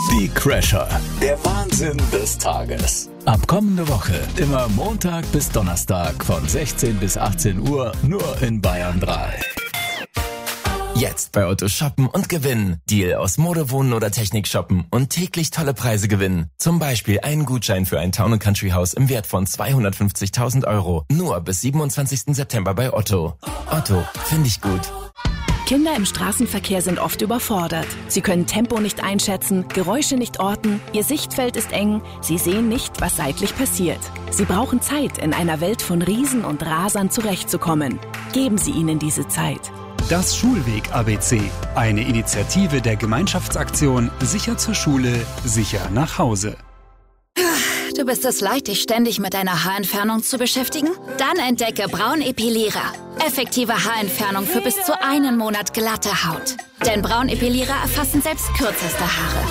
Die Crasher. Der Wahnsinn des Tages. Ab kommende Woche immer Montag bis Donnerstag von 16 bis 18 Uhr nur in Bayern 3. Jetzt bei Otto shoppen und gewinnen. Deal aus Mode, Wohnen oder Technik shoppen und täglich tolle Preise gewinnen. Zum Beispiel einen Gutschein für ein Town & Country Haus im Wert von 250.000 €. Nur bis 27. September bei Otto. Otto, finde ich gut. Kinder im Straßenverkehr sind oft überfordert. Sie können Tempo nicht einschätzen, Geräusche nicht orten, ihr Sichtfeld ist eng, sie sehen nicht, was seitlich passiert. Sie brauchen Zeit, in einer Welt von Riesen und Rasern zurechtzukommen. Geben Sie ihnen diese Zeit. Das Schulweg-ABC, eine Initiative der Gemeinschaftsaktion Sicher zur Schule, sicher nach Hause. Du bist es leid, dich ständig mit deiner Haarentfernung zu beschäftigen? Dann entdecke Braunepilierer. Effektive Haarentfernung für bis zu einen Monat glatte Haut. Denn Braunepilierer erfassen selbst kürzeste Haare.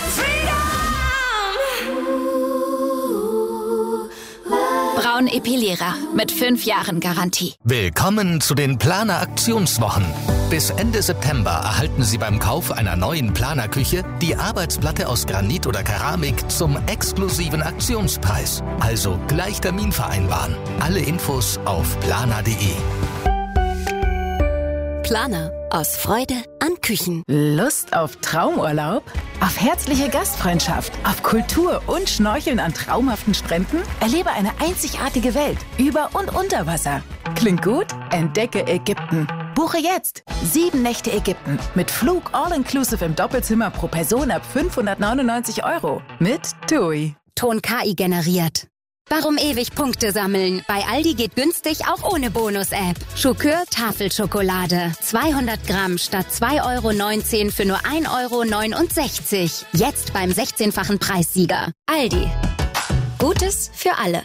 Braunepilierer mit 5 Jahren Garantie. Willkommen zu den Planer-Aktionswochen. Bis Ende September erhalten Sie beim Kauf einer neuen Planerküche die Arbeitsplatte aus Granit oder Keramik zum exklusiven Aktionspreis. Also gleich Termin vereinbaren. Alle Infos auf planer.de. Planer. Aus Freude an Küchen. Lust auf Traumurlaub? Auf herzliche Gastfreundschaft? Auf Kultur und Schnorcheln an traumhaften Stränden? Erlebe eine einzigartige Welt über und unter Wasser. Klingt gut? Entdecke Ägypten. Buche jetzt 7 Nächte Ägypten mit Flug all-inclusive im Doppelzimmer pro Person ab 599 € mit TUI. Ton KI generiert. Warum ewig Punkte sammeln? Bei Aldi geht günstig auch ohne Bonus-App. Schokür Tafelschokolade. 200 Gramm statt 2,19 € für nur 1,69 €. Jetzt beim 16-fachen Preissieger. Aldi. Gutes für alle.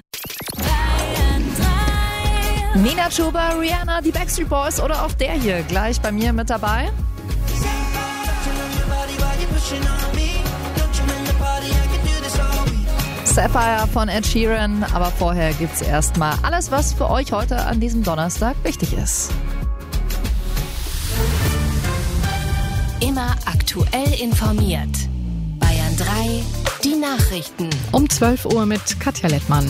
Nina Chuba, Rihanna, die Backstreet Boys oder auch der hier gleich bei mir mit dabei. Sapphire von Ed Sheeran, aber vorher gibt's erstmal alles, was für euch heute an diesem Donnerstag wichtig ist. Immer aktuell informiert. Bayern 3, die Nachrichten. Um 12 Uhr mit Katja Lettmann.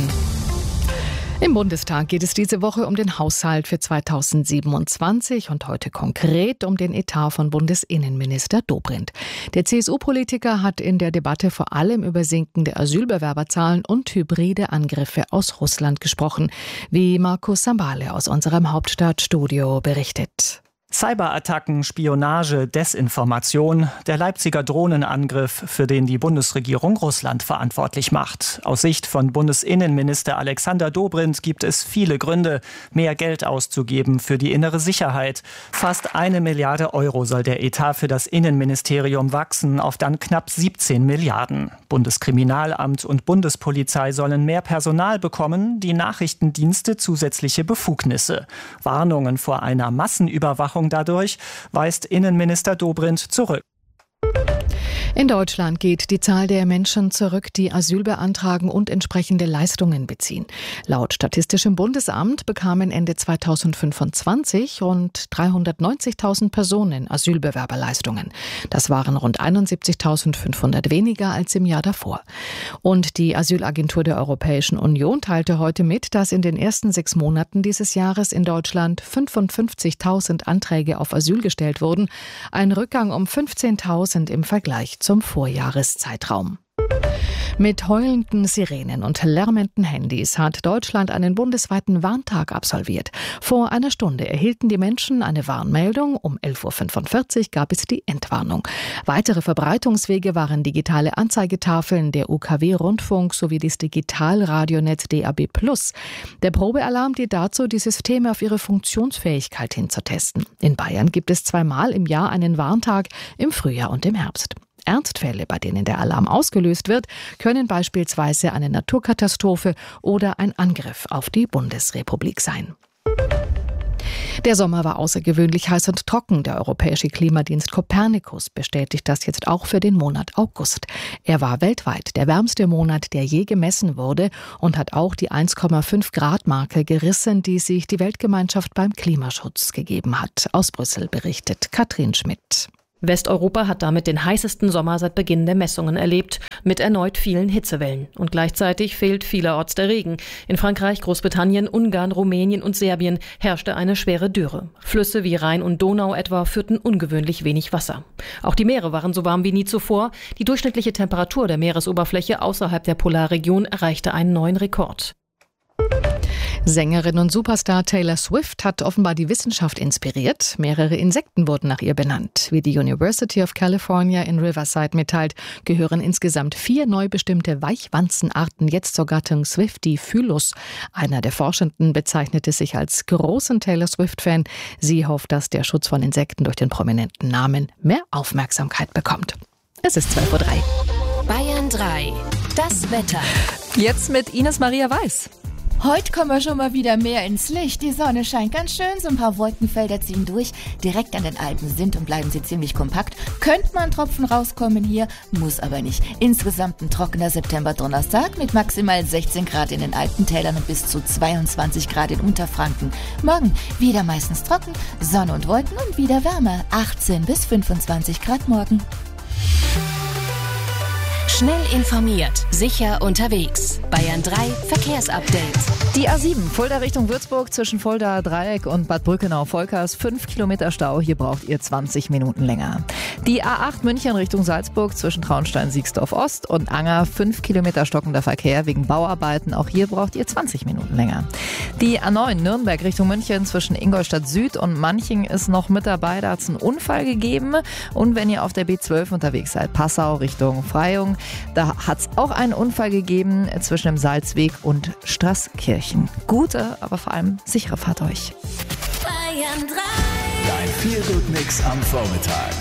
Im Bundestag geht es diese Woche um den Haushalt für 2027 und heute konkret um den Etat von Bundesinnenminister Dobrindt. Der CSU-Politiker hat in der Debatte vor allem über sinkende Asylbewerberzahlen und hybride Angriffe aus Russland gesprochen, wie Markus Sambale aus unserem Hauptstadtstudio berichtet. Cyberattacken, Spionage, Desinformation, der Leipziger Drohnenangriff, für den die Bundesregierung Russland verantwortlich macht. Aus Sicht von Bundesinnenminister Alexander Dobrindt gibt es viele Gründe, mehr Geld auszugeben für die innere Sicherheit. Fast 1 Milliarde € soll der Etat für das Innenministerium wachsen auf dann knapp 17 Milliarden. Bundeskriminalamt und Bundespolizei sollen mehr Personal bekommen, die Nachrichtendienste zusätzliche Befugnisse. Warnungen vor einer Massenüberwachung dadurch weist Innenminister Dobrindt zurück. In Deutschland geht die Zahl der Menschen zurück, die Asyl beantragen und entsprechende Leistungen beziehen. Laut Statistischem Bundesamt bekamen Ende 2025 rund 390.000 Personen Asylbewerberleistungen. Das waren rund 71.500 weniger als im Jahr davor. Und die Asylagentur der Europäischen Union teilte heute mit, dass in den ersten 6 Monaten dieses Jahres in Deutschland 55.000 Anträge auf Asyl gestellt wurden. Ein Rückgang um 15.000 im Vergleich zum Vorjahreszeitraum. Mit heulenden Sirenen und lärmenden Handys hat Deutschland einen bundesweiten Warntag absolviert. Vor einer Stunde erhielten die Menschen eine Warnmeldung. Um 11.45 Uhr gab es die Endwarnung. Weitere Verbreitungswege waren digitale Anzeigetafeln, der UKW-Rundfunk sowie das Digitalradionetz DAB+. Der Probealarm dient dazu, die Systeme auf ihre Funktionsfähigkeit hin zu testen. In Bayern gibt es 2-mal im Jahr einen Warntag, im Frühjahr und im Herbst. Ernstfälle, bei denen der Alarm ausgelöst wird, können beispielsweise eine Naturkatastrophe oder ein Angriff auf die Bundesrepublik sein. Der Sommer war außergewöhnlich heiß und trocken. Der europäische Klimadienst Copernicus bestätigt das jetzt auch für den Monat August. Er war weltweit der wärmste Monat, der je gemessen wurde und hat auch die 1,5-Grad-Marke gerissen, die sich die Weltgemeinschaft beim Klimaschutz gegeben hat. Aus Brüssel berichtet Katrin Schmidt. Westeuropa hat damit den heißesten Sommer seit Beginn der Messungen erlebt, mit erneut vielen Hitzewellen. Und gleichzeitig fehlt vielerorts der Regen. In Frankreich, Großbritannien, Ungarn, Rumänien und Serbien herrschte eine schwere Dürre. Flüsse wie Rhein und Donau etwa führten ungewöhnlich wenig Wasser. Auch die Meere waren so warm wie nie zuvor. Die durchschnittliche Temperatur der Meeresoberfläche außerhalb der Polarregion erreichte einen neuen Rekord. Sängerin und Superstar Taylor Swift hat offenbar die Wissenschaft inspiriert. Mehrere Insekten wurden nach ihr benannt. Wie die University of California in Riverside mitteilt, gehören insgesamt 4 neu bestimmte Weichwanzenarten jetzt zur Gattung Swiftifylus. Einer der Forschenden bezeichnete sich als großen Taylor Swift-Fan. Sie hofft, dass der Schutz von Insekten durch den prominenten Namen mehr Aufmerksamkeit bekommt. Es ist 12:03 Uhr. Bayern 3. Das Wetter. Jetzt mit Ines Maria Weiß. Heute kommen wir schon mal wieder mehr ins Licht. Die Sonne scheint ganz schön, so ein paar Wolkenfelder ziehen durch. Direkt an den Alpen sind und bleiben sie ziemlich kompakt. Könnte mal ein Tropfen rauskommen hier, muss aber nicht. Insgesamt ein trockener September-Donnerstag mit maximal 16 Grad in den Alpentälern und bis zu 22 Grad in Unterfranken. Morgen wieder meistens trocken, Sonne und Wolken und wieder wärmer. 18 bis 25 Grad morgen. Schnell informiert, sicher unterwegs. Bayern 3 Verkehrsupdate. Die A7 Fulda Richtung Würzburg zwischen Fulda Dreieck und Bad Brückenau-Volkers 5 Kilometer Stau. Hier braucht ihr 20 Minuten länger. Die A8 München Richtung Salzburg zwischen Traunstein-Siegsdorf Ost und Anger 5 Kilometer stockender Verkehr wegen Bauarbeiten. Auch hier braucht ihr 20 Minuten länger. Die A9 Nürnberg Richtung München zwischen Ingolstadt Süd und Manching ist noch mit dabei. Da hat es einen Unfall gegeben. Und wenn ihr auf der B12 unterwegs seid, Passau Richtung Freyung, da hat es auch einen Unfall gegeben zwischen dem Salzweg und Straßkirchen. Gute, aber vor allem sichere Fahrt euch. Bayern 3. Dein Feel-Good-Mix am Vormittag.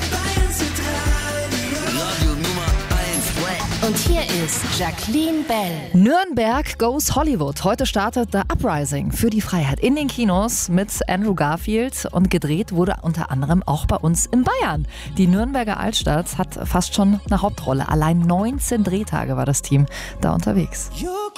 Radio Nummer 1. Und hier ist Jacqueline Bell. Nürnberg goes Hollywood. Heute startet The Uprising für die Freiheit in den Kinos mit Andrew Garfield und gedreht wurde unter anderem auch bei uns in Bayern. Die Nürnberger Altstadt hat fast schon eine Hauptrolle. Allein 19 Drehtage war das Team da unterwegs.